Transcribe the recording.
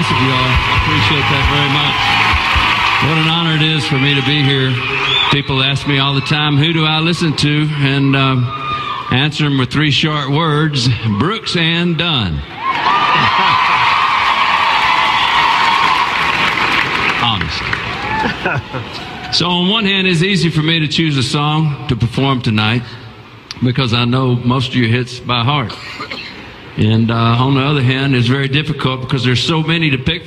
of y'all. I appreciate that very much. What an honor it is for me to be here. People ask me all the time, who do I listen to? And answer them with three short words, Brooks and Dunn. Honest. So on one hand, it's easy for me to choose a song to perform tonight because I know most of your hits by heart. And on the other hand, it's very difficult because there's so many to pick